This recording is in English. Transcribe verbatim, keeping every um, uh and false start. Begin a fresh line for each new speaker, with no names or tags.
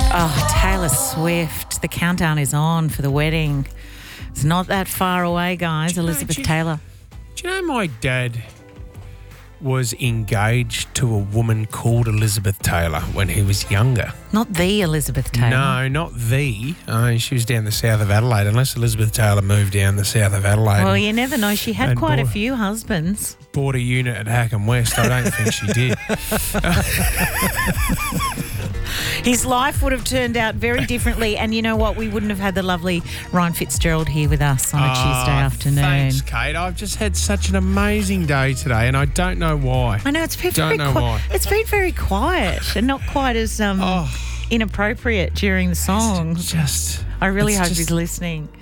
Oh, Taylor Swift. The countdown is on for the wedding. It's not that far away, guys.
Do you know-
Elizabeth
do you-
Taylor.
Do you know my dad was engaged to a woman called Elizabeth Taylor when he was younger?
Not the Elizabeth Taylor.
No, not the. Uh, she was down the south of Adelaide, unless Elizabeth Taylor moved down the south of Adelaide
Well,
and
you never know. She had
and
quite a
bought-
few husbands.
bought a unit at Hackham West. I don't think she did.
His life would have turned out very differently, and you know what? We wouldn't have had the lovely Ryan Fitzgerald here with us on a Tuesday
Ah,
afternoon.
Thanks, Kate. I've just had such an amazing day today, and I don't know why.
I know it's been
Don't
very
know
qui-
why.
It's been very quiet and not quite as um,
Oh.
inappropriate during the songs.
Just,
I really
it's
hope
just-
he's listening.